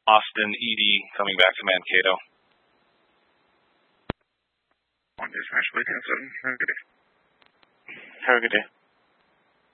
Austin ED coming back to Mankato. On dispatch, Lake 7. Have a good day. Have a good day.